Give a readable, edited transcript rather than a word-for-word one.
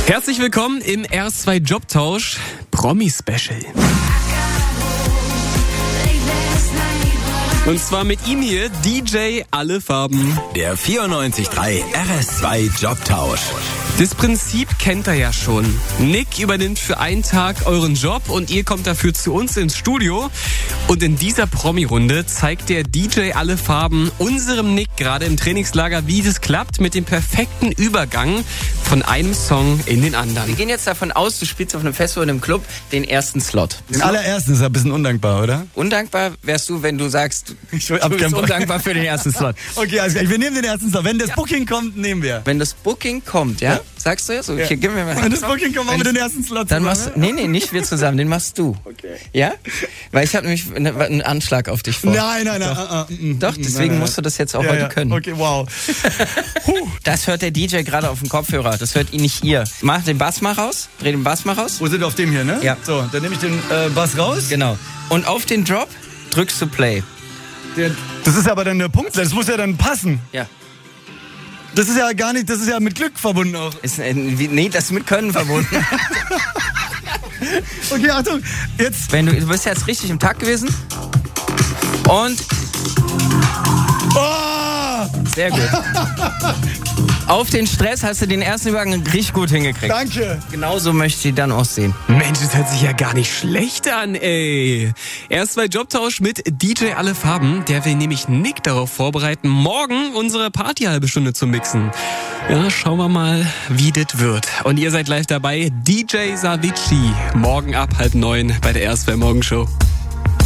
Herzlich willkommen im RS2 Jobtausch Promi-Special. Und zwar mit ihm hier, DJ Alle Farben. Der 94.3 RS2 Jobtausch. Das Prinzip kennt er ja schon. Nick übernimmt für einen Tag euren Job und ihr kommt dafür zu uns ins Studio. Und in dieser Promi-Runde zeigt der DJ Alle Farben unserem Nick gerade im Trainingslager, wie das klappt mit dem perfekten Übergang von einem Song in den anderen. Wir gehen jetzt davon aus, du spielst auf einem Festival in einem Club den ersten Slot. Den allerersten ist ja ein bisschen undankbar, oder? Undankbar wärst du, wenn du sagst, du bist keinen Bock. undankbar für den ersten Slot. Okay, also wir nehmen den ersten Slot. Wenn das Booking kommt, nehmen wir. Wenn das Booking kommt, ja? Sagst du ja so? Okay, gib mir mal. Wenn das Booking kommt, machen wir den ersten Slot Dann zusammen. machst du, nee, nicht wir zusammen, den machst du. Okay. Ja? Weil ich habe nämlich einen Anschlag auf dich vor. Nein. Doch, deswegen musst du das jetzt auch heute können. Okay, wow. Das hört der DJ gerade auf dem Kopfhörer, das hört ihn nicht ihr. Mach den Bass mal raus, dreh den Bass mal raus. Wo sind wir auf dem hier, ne? Ja. So, dann nehme ich den Bass raus. Genau. Und auf den Drop drückst du Play. Das ist aber dann der Punkt, das muss ja dann passen. Ja. Das ist ja gar nicht, das ist ja mit Glück verbunden auch. Nee, das ist mit Können verbunden. Okay, Achtung, jetzt. Du bist jetzt richtig im Takt gewesen. Und sehr gut. Auf den Stress hast du den ersten Übergang richtig gut hingekriegt. Danke. Genauso möchte ich dann aussehen. Mensch, das hört sich ja gar nicht schlecht an, ey. RS2 Jobtausch mit DJ Alle Farben. Der will nämlich Nick darauf vorbereiten, morgen unsere Party halbe Stunde zu mixen. Ja, schauen wir mal, wie das wird. Und ihr seid live dabei, DJ Savicii. Morgen ab 8:30 bei der RS2 Morgenshow.